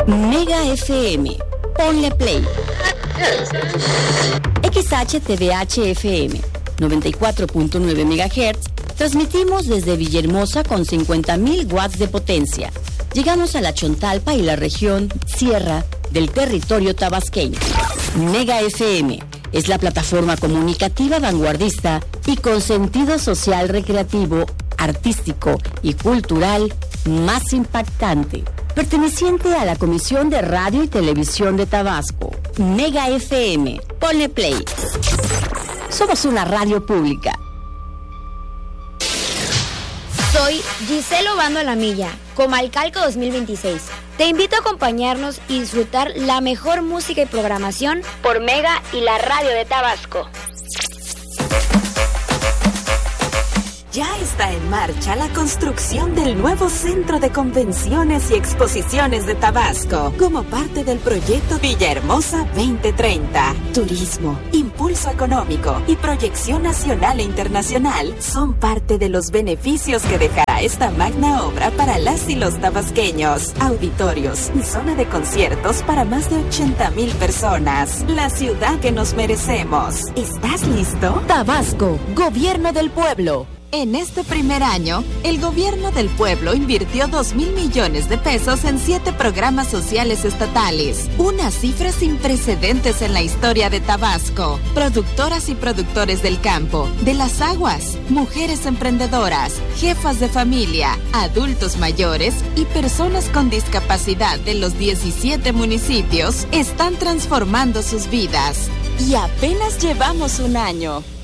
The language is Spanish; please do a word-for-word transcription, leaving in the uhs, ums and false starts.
Mega F M. Ponle play. X H T V H F M. noventa y cuatro punto nueve megahertz. Transmitimos desde Villahermosa con cincuenta mil watts de potencia. Llegamos a la Chontalpa y la región Sierra del territorio tabasqueño. Mega F M es la plataforma comunicativa vanguardista y con sentido social recreativo, artístico y cultural más impactante, perteneciente a la Comisión de Radio y Televisión de Tabasco. Mega F M. Ponle play. Somos una radio pública. Soy Giselle Obando Alamilla, Comalcalco dos mil veintiséis. Te invito a acompañarnos y disfrutar la mejor música y programación por Mega y la radio de Tabasco. Ya está en marcha la construcción del nuevo Centro de Convenciones y Exposiciones de Tabasco, como parte del proyecto Villahermosa veinte treinta. Turismo, impulso económico y proyección nacional e internacional son parte de los beneficios que dejará esta magna obra para las y los tabasqueños. Auditorios y zona de conciertos para más de ochenta mil personas. La ciudad que nos merecemos. ¿Estás listo? Tabasco, Gobierno del Pueblo. En este primer año, el Gobierno del Pueblo invirtió dos mil millones de pesos en siete programas sociales estatales, unas cifras sin precedentes en la historia de Tabasco. Productoras y productores del campo, de las aguas, mujeres emprendedoras, jefas de familia, adultos mayores y personas con discapacidad de los diecisiete municipios están transformando sus vidas. Y apenas llevamos un año.